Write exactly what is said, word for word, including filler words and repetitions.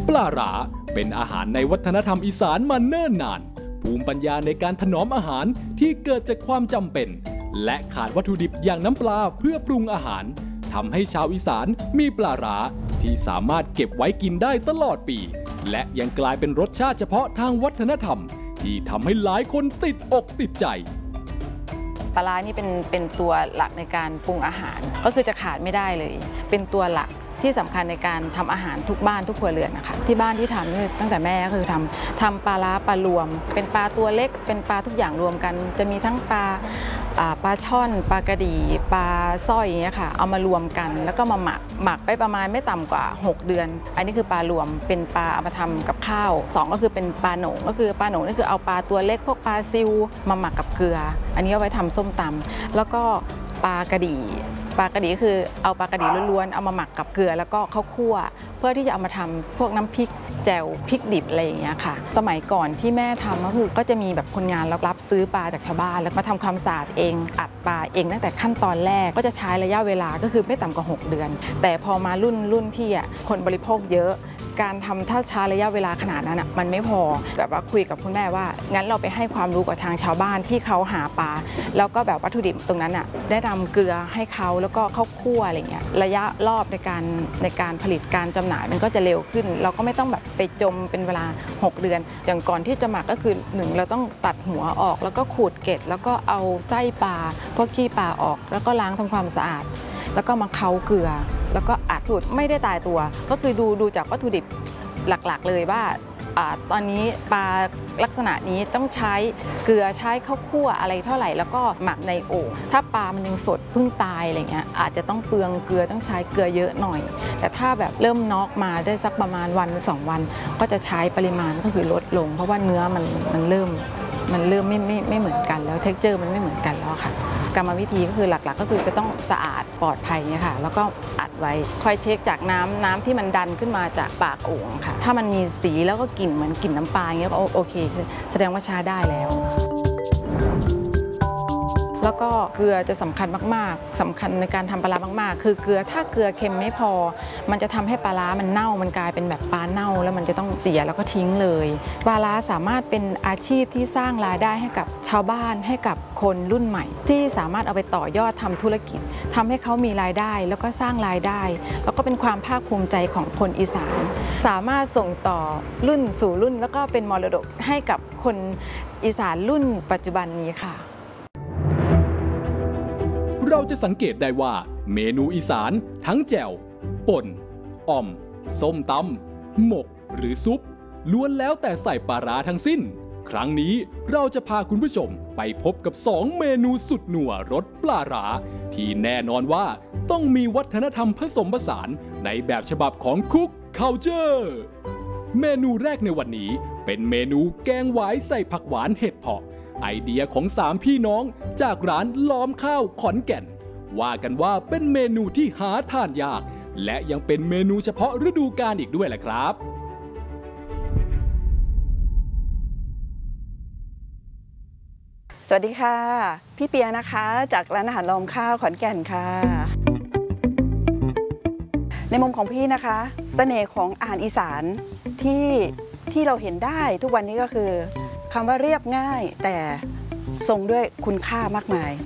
ปลาร้าเป็นอาหารในวัฒนธรรมอีสานมาเนิ่นนานภูมิปัญญาในการถนอมอาหารที่เกิดจากความจำเป็นและขาดวัตถุดิบอย่างน้ำปลาเพื่อปรุงอาหารทำให้ชาวอีสานมีปลาร้าที่สามารถเก็บไว้กินได้ตลอดปีและยังกลายเป็นรสชาติเฉพาะทางวัฒนธรรมที่ทำให้หลายคนติดอกติดใจปลาร้านี่เป็นเป็นตัวหลักในการปรุงอาหารก็คือจะขาดไม่ได้เลยเป็นตัวหลักที่สำคัญในการทำอาหารทุกบ้านทุกครัวเรือนนะคะที่บ้านที่ทำนี่ตั้งแต่แม่ก็คือทำทำปลาร้าปลารวมเป็นปลาตัวเล็กเป็นปลาทุกอย่างรวมกันจะมีทั้งปลาปลาช่อนปลากระดีปลาสร้อยอย่างเงี้ยค่ะเอามารวมกันแล้วก็มาหมักหมักไปประมาณไม่ต่ำกว่าหกเดือนอันนี้คือปลารวมเป็นปลาเอามาทำกับข้าวสองก็คือเป็นปลาโหนงก็คือปลาโหนงนี่คือเอาปลาตัวเล็กพวกปลาซิวมาหมักกับเกลืออันนี้เอาไว้ทำส้มตำแล้วก็ปลากระดีปลากระดีคือเอาปลากระดีล้วนๆเอามาหมักกับเกลือแล้วก็ข้าวคั่วเพื่อที่จะเอามาทำพวกน้ำพริกแจ่วพริกดิบอะไรอย่างเงี้ยค่ะสมัยก่อนที่แม่ทำก็คือก็จะมีแบบคนงานรับซื้อปลาจากชาวบ้านแล้วมาทำความสะอาดเองอัดปลาเองตั้งแต่ขั้นตอนแรกก็จะใช้ระยะเวลาก็คือไม่ต่ำกว่าหกเดือนแต่พอมารุ่นรุ่นพี่อ่ะคนบริโภคเยอะการทำถ้าช้าระยะเวลาขนาดนั้นอ่ะมันไม่พอแบบว่าคุยกับคุณแม่ว่างั้นเราไปให้ความรู้กับทางชาวบ้านที่เขาหาปลาแล้วก็แบบวัตถุดิบตรงนั้นอ่ะได้นำเกลือให้เขาแล้วก็ข้าวคั่วอะไรเงี้ยระยะรอบในการในการผลิตการจำหน่ายมันก็จะเร็วขึ้นเราก็ไม่ต้องแบบไปจมเป็นเวลาหกเดือนอย่างก่อนที่จะหมักก็คือหนึ่งเราต้องตัดหัวออกแล้วก็ขูดเกล็ดแล้วก็เอาไส้ปลาพวกขี้ปลาออกแล้วก็ล้างทำความสะอาดแล้วก็มาเค้าเกลือแล้วก็อัดสูตรไม่ได้ตายตัวก็คือดูดูจากวัตถุดิบหลักๆเลยว่าตอนนี้ปลาลักษณะนี้ต้องใช้เกลือใช้ข้าวคั่วอะไรเท่าไหร่แล้วก็หมักในโอ่งถ้าปลามันยังสดเพิ่งตายอะไรเงี้ยอาจจะต้องเปลืองเกลือต้องใช้เกลือเยอะหน่อยแต่ถ้าแบบเริ่มน็อกมาได้สักประมาณวันสองวันก็จะใช้ปริมาณก็คือลดลงเพราะว่าเนื้อมันมันเริ่มมันเริ่มไม่ไม่ไม่เหมือนกันแล้วเท็กเจอร์มันไม่เหมือนกันแล้วค่ะกรรมวิธีก็คือหลักๆก็คือจะต้องสะอาดปลอดภัยเนี่ยค่ะแล้วก็อัดไว้คอยเช็คจากน้ำน้ำที่มันดันขึ้นมาจากปากโอ่งค่ะถ้ามันมีสีแล้วก็กลิ่นเหมือนกลิ่นน้ำปลาอย่างเงี้ยก็โอเคแสดงว่าใช้ได้แล้วแล้วก็เกลือจะสำคัญมากๆสำคัญในการทำปลาร้ามากๆคือเกลือถ้าเกลือเค็มไม่พอมันจะทำให้ปลาร้ามันเน่ามันกลายเป็นแบบปลาเน่าแล้วมันจะต้องเสียแล้วก็ทิ้งเลยปลาร้าสามารถเป็นอาชีพที่สร้างรายได้ให้กับชาวบ้านให้กับคนรุ่นใหม่ที่สามารถเอาไปต่อยอดทำธุรกิจทำให้เขามีรายได้แล้วก็สร้างรายได้แล้วก็เป็นความภาคภูมิใจของคนอีสานสามารถส่งต่อรุ่นสู่รุ่นแล้วก็เป็นมรดกให้กับคนอีสานรุ่นปัจจุบันนี้ค่ะเราจะสังเกตได้ว่าเมนูอีสานทั้งแจ่วป่นอ่อมส้มตำหมกหรือซุปล้วนแล้วแต่ใส่ปลาร้าทั้งสิ้นครั้งนี้เราจะพาคุณผู้ชมไปพบกับสองเมนูสุดหนัวรสปลาร้าที่แน่นอนว่าต้องมีวัฒนธรรมผสมผสานในแบบฉบับของคุกคัลเจอร์เมนูแรกในวันนี้เป็นเมนูแกงหวายใส่ผักหวานเห็ดเผาะไอเดียของสามพี่น้องจากร้านล้อมข้าวขอนแก่นว่ากันว่าเป็นเมนูที่หาทานยากและยังเป็นเมนูเฉพาะฤดูกาลอีกด้วยแหละครับสวัสดีค่ะพี่เปียนะคะจากร้านอาหารล้อมข้าวขอนแก่นค่ะในมุมของพี่นะคะเสน่ห์ของอาหารอีสานที่ที่เราเห็นได้ทุกวันนี้ก็คือคำว่าเรียบง่ายแต่ทรงด้วยคุณค่ามากมาย